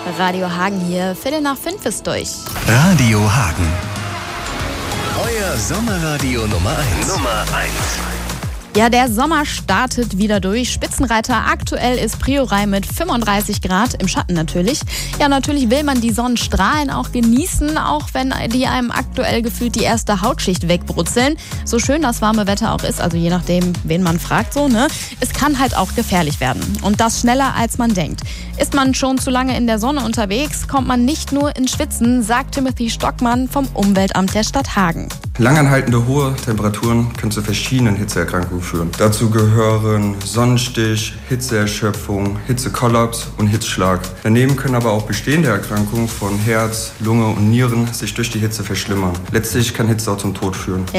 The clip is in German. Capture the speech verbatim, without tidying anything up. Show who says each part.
Speaker 1: Radio Hagen hier, Viertel nach fünf ist durch.
Speaker 2: Radio Hagen. Euer Sommerradio Nummer eins. Nummer eins.
Speaker 1: Ja, der Sommer startet wieder durch. Spitzenreiter aktuell ist Priorei mit fünfunddreißig Grad, im Schatten natürlich. Ja, natürlich will man die Sonnenstrahlen auch genießen, auch wenn die einem aktuell gefühlt die erste Hautschicht wegbrutzeln. So schön das warme Wetter auch ist, also je nachdem, wen man fragt, so, ne? Es kann halt auch gefährlich werden. Und das schneller, als man denkt. Ist man schon zu lange in der Sonne unterwegs, kommt man nicht nur ins Schwitzen, sagt Timothy Stockmann vom Umweltamt der Stadt Hagen.
Speaker 3: Langanhaltende hohe Temperaturen können zu verschiedenen Hitzeerkrankungen führen. Dazu gehören Sonnenstich, Hitzeerschöpfung, Hitzekollaps und Hitzschlag. Daneben können aber auch bestehende Erkrankungen von Herz, Lunge und Nieren sich durch die Hitze verschlimmern. Letztlich kann Hitze auch zum Tod führen.